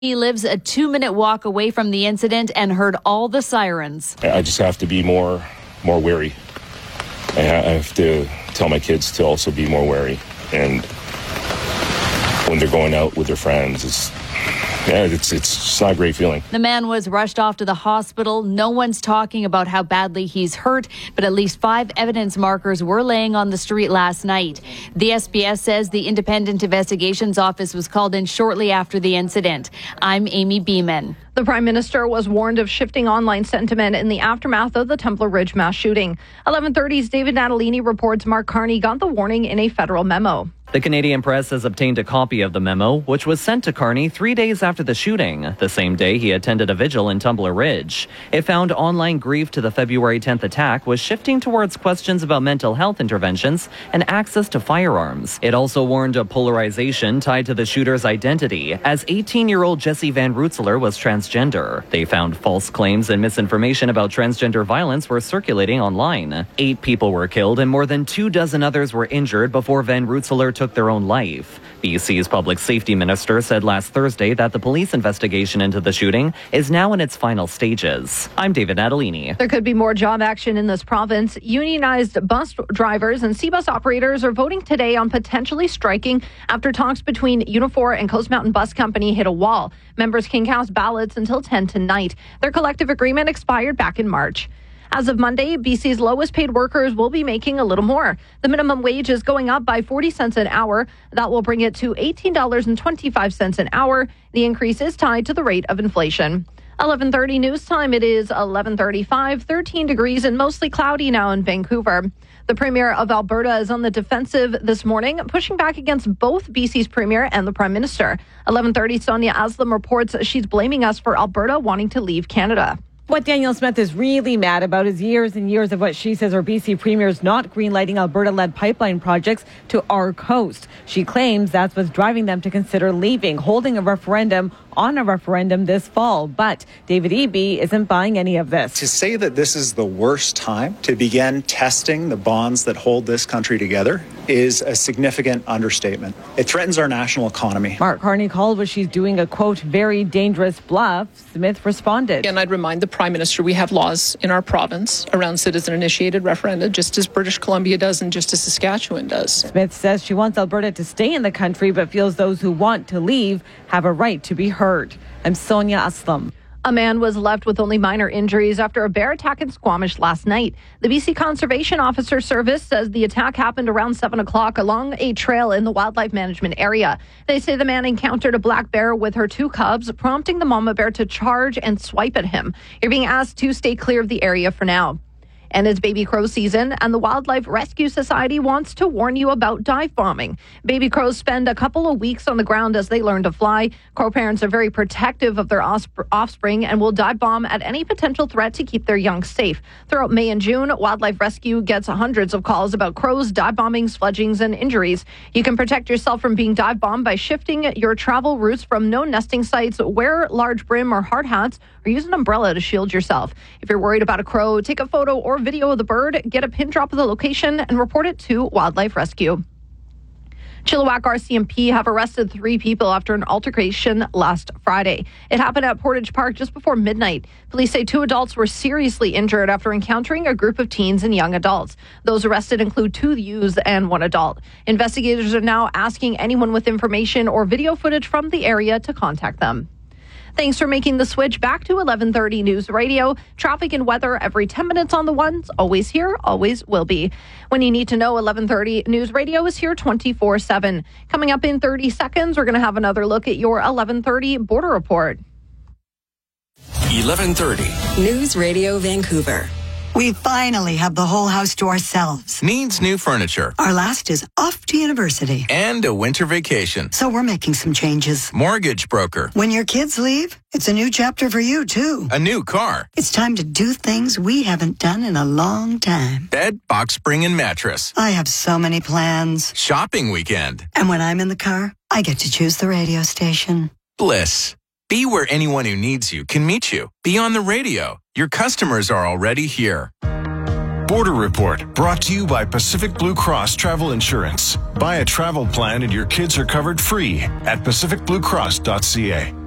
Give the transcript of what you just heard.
He lives a 2-minute walk away from the incident and heard all the sirens. I just have to be more wary. I have to tell my kids to also be more wary. And when they're going out with their friends, it's not a great feeling. The man was rushed off to the hospital. No one's talking about how badly he's hurt, but at least 5 evidence markers were laying on the street last night. The SBS says the Independent Investigations Office was called in shortly after the incident. I'm Amy Beeman. The Prime Minister was warned of shifting online sentiment in the aftermath of the Templar Ridge mass shooting. 11:30's David Natalini reports Mark Carney got the warning in a federal memo. The Canadian Press has obtained a copy of the memo, which was sent to Carney 3 days after the shooting, the same day he attended a vigil in Templar Ridge. It found online grief to the February 10th attack was shifting towards questions about mental health interventions and access to firearms. It also warned of polarization tied to the shooter's identity, as 18-year-old Jesse Van Rootselaar was transgender. They found false claims and misinformation about transgender violence were circulating online. 8 people were killed and more than 24 others were injured before Van Rootselaar took their own life. BC's public safety minister said last Thursday that the police investigation into the shooting is now in its final stages. I'm David Natalini. There could be more job action in this province. Unionized bus drivers and C-bus operators are voting today on potentially striking after talks between Unifor and Coast Mountain Bus Company hit a wall. Members can cast ballots until 10 tonight. Their collective agreement expired back in March. As of Monday, BC's lowest paid workers will be making a little more. The minimum wage is going up by 40 cents an hour. That will bring it to $18.25 an hour. The increase is tied to the rate of inflation. 11:30 news time. It is 11:35, 13 degrees and mostly cloudy now in Vancouver. The Premier of Alberta is on the defensive this morning, pushing back against both BC's Premier and the Prime Minister. 11:30, Sonia Aslam reports she's blaming us for Alberta wanting to leave Canada. What Danielle Smith is really mad about is years and years of what she says are BC premiers not greenlighting Alberta-led pipeline projects to our coast. She claims that's what's driving them to consider leaving, holding a referendum on a referendum this fall. But David Eby isn't buying any of this. To say that this is the worst time to begin testing the bonds that hold this country together is a significant understatement. It threatens our national economy. Mark Carney called what she's doing a, quote, very dangerous bluff. Smith responded. And I'd remind the Prime Minister we have laws in our province around citizen-initiated referenda, just as British Columbia does and just as Saskatchewan does. Smith says she wants Alberta to stay in the country, but feels those who want to leave have a right to be heard. I'm Sonia Aslam. A man was left with only minor injuries after a bear attack in Squamish last night. The BC Conservation Officer Service says the attack happened around 7 o'clock along a trail in the wildlife management area. They say the man encountered a black bear with her 2 cubs, prompting the mama bear to charge and swipe at him. You're being asked to stay clear of the area for now. And it's baby crow season, and the Wildlife Rescue Society wants to warn you about dive bombing. Baby crows spend a couple of weeks on the ground as they learn to fly. Crow parents are very protective of their offspring and will dive bomb at any potential threat to keep their young safe. Throughout May and June, Wildlife Rescue gets hundreds of calls about crows, dive bombings, fledgings, and injuries. You can protect yourself from being dive bombed by shifting your travel routes from known nesting sites, wear large brim or hard hats, or use an umbrella to shield yourself. If you're worried about a crow, take a photo or video of the bird, get a pin drop of the location, and report it to Wildlife Rescue. Chilliwack RCMP have arrested 3 people after an altercation last Friday. It happened at Portage Park just before midnight. Police say 2 adults were seriously injured after encountering a group of teens and young adults. Those arrested include 2 youths and 1 adult. Investigators are now asking anyone with information or video footage from the area to contact them. Thanks for making the switch back to 11:30 News Radio. Traffic and weather every 10 minutes on the ones. Always here, always will be. When you need to know, 11:30 News Radio is here 24/7. Coming up in 30 seconds, we're going to have another look at your 11:30 border report. 11:30 News Radio Vancouver. We finally have the whole house to ourselves. Needs new furniture. Our last is off to university. And a winter vacation. So we're making some changes. Mortgage broker. When your kids leave, it's a new chapter for you, too. A new car. It's time to do things we haven't done in a long time. Bed, box spring, and mattress. I have so many plans. Shopping weekend. And when I'm in the car, I get to choose the radio station. Bliss. Be where anyone who needs you can meet you. Be on the radio. Your customers are already here. Border Report, brought to you by Pacific Blue Cross Travel Insurance. Buy a travel plan and your kids are covered free at pacificbluecross.ca.